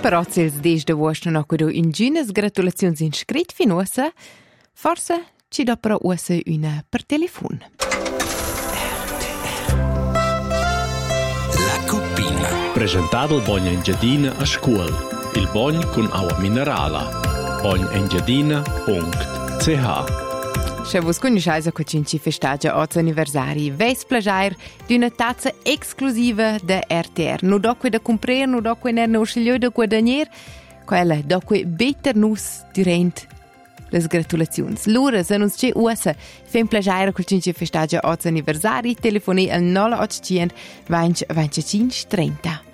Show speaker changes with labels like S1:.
S1: Però se ils des de vostro no quado in giunas gratulazioni in scrit finosa, forse ci do però usa una per telefon.
S2: La Cuppina.
S3: Presentato il Bogna Engiadina a scuola. Il Bogn con acqua minerale. bognengiadina.ch.
S1: Se vos conoscete che ci festeggia 8 anniversari, ves plagiare di una tazza esclusiva da RTR. Non do da comprare, non do ne non scegliere da guadagnare, quella do better nus durante le gratulazioni. L'ora, se non c'è usa, fem plagiare che ci festeggia 8 anniversari, telefoni al 0800 20 25 30.